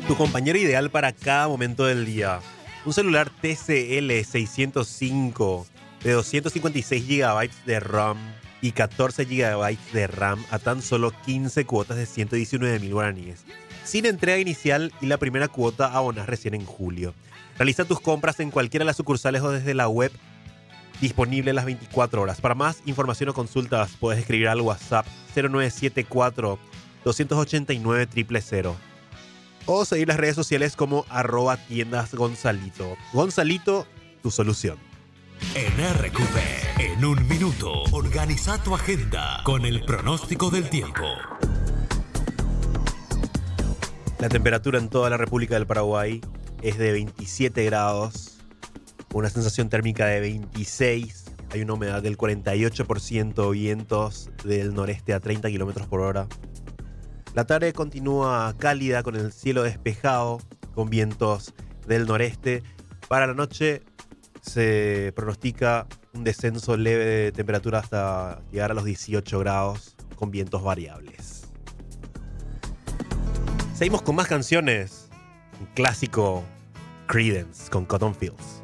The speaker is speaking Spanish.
Tu compañero ideal para cada momento del día. Un celular TCL 605 de 256 GB de RAM y 14 GB de RAM a tan solo 15 cuotas de 119.000 guaraníes. Sin entrega inicial y la primera cuota abonas recién en julio. Realiza tus compras en cualquiera de las sucursales o desde la web disponible las 24 horas. Para más información o consultas puedes escribir al WhatsApp 0974 289 000 o seguir las redes sociales como @tiendasgonzalito. Gonzalito, tu solución. En RQP, en un minuto, organiza tu agenda con el pronóstico del tiempo. La temperatura en toda la República del Paraguay es de 27 grados, una sensación térmica de 26, hay una humedad del 48%, vientos del noreste a 30 kilómetros por hora. La tarde continúa cálida con el cielo despejado, con vientos del noreste. Para la noche se pronostica un descenso leve de temperatura hasta llegar a los 18 grados, con vientos variables. Seguimos con más canciones. Un clásico, Creedence con Cotton Fields.